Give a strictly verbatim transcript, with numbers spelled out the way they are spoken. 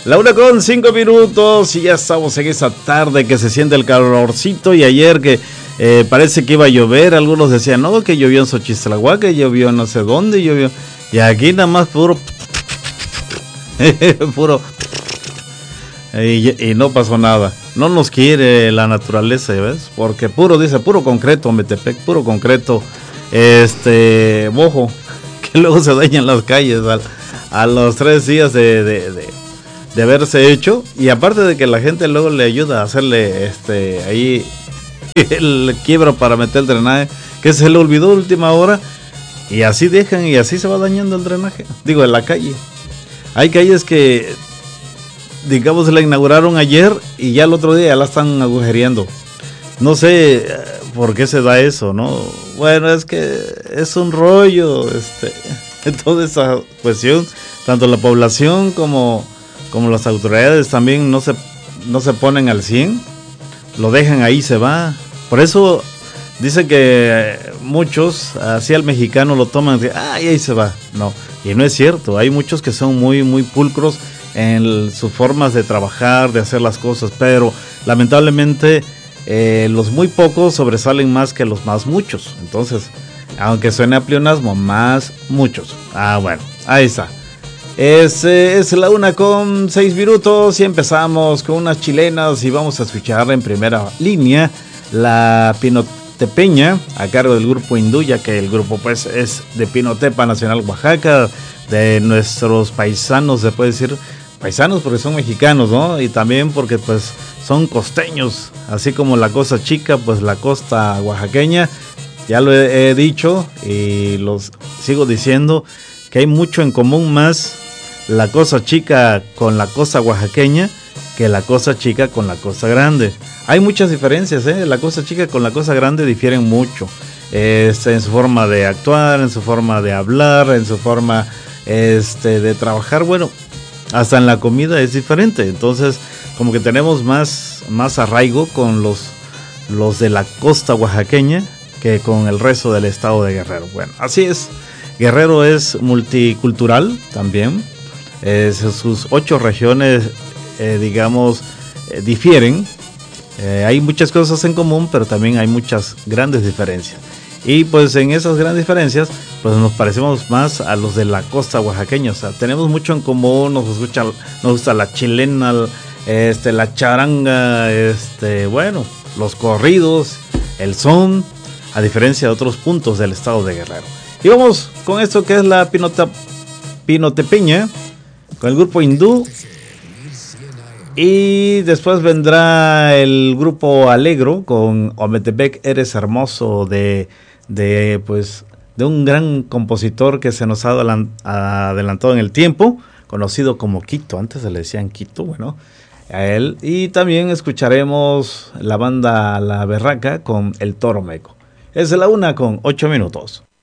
La una con cinco minutos y ya estamos en esa tarde que se siente el calorcito. Y ayer que eh, parece que iba a llover, algunos decían, no, que llovió en Xochistlahuaca, que llovió no sé dónde, llovió. Y aquí nada más puro, puro, y, y no pasó nada. No nos quiere la naturaleza, ¿ves? Porque puro, dice, puro concreto, Metepec, puro concreto, este, bojo, que luego se dañan las calles al, a los tres días de, de, de, de haberse hecho. Y aparte de que la gente luego le ayuda a hacerle, este, ahí el quiebro para meter el drenaje, que se le olvidó última hora, y así dejan y así se va dañando el drenaje, digo, en la calle. Hay calles que, digamos, la inauguraron ayer y ya el otro día ya la están agujereando. No sé por qué se da eso, ¿no? Bueno, es que es un rollo, este, toda esa cuestión, tanto la población como, como las autoridades también no se, no se ponen al cien, lo dejan ahí, se va. Por eso dicen que muchos, así al mexicano lo toman, y ay, ahí se va. No, y no es cierto, hay muchos que son muy, muy pulcros en sus formas de trabajar, de hacer las cosas, pero lamentablemente eh, los muy pocos sobresalen más que los más muchos. Entonces, aunque suene a pleonasmo, más muchos. Ah, bueno, ahí está. Es, es la una con seis minutos y empezamos con unas chilenas y vamos a escuchar en primera línea la Pinotepeña a cargo del grupo Hindú, ya que el grupo pues es de Pinotepa Nacional, Oaxaca, de nuestros paisanos, se puede decir paisanos porque son mexicanos, ¿no? Y también porque pues son costeños, así como la Costa Chica, pues la costa oaxaqueña, ya lo he, he dicho y los sigo diciendo que hay mucho en común más la Costa Chica con la costa oaxaqueña que la Costa Chica con la Costa Grande. Hay muchas diferencias, ¿eh? La Costa Chica con la Costa Grande difieren mucho, este, en su forma de actuar, en su forma de hablar, en su forma este, de trabajar, bueno, hasta en la comida es diferente. Entonces, como que tenemos más, más arraigo con los, los de la costa oaxaqueña que con el resto del estado de Guerrero. Bueno, así es. Guerrero es multicultural también. Eh, sus ocho regiones, eh, digamos, eh, difieren. Eh, hay muchas cosas en común, pero también hay muchas grandes diferencias. Y pues en esas grandes diferencias, pues nos parecemos más a los de la costa oaxaqueña. O sea, tenemos mucho en común, nos escucha, nos gusta la chilena, este, la charanga, este, bueno, los corridos, el son, a diferencia de otros puntos del estado de Guerrero. Y vamos con esto que es la Pinota, Pinotepeña, con el grupo Hindú. Y después vendrá el grupo Alegro con Ometepec Eres Hermoso, de, de pues de un gran compositor que se nos ha adelantado en el tiempo, conocido como Quito, antes se le decían Quito, bueno, a él. Y también escucharemos la banda La Berraca con El Toro Meco. Es la una con ocho minutos.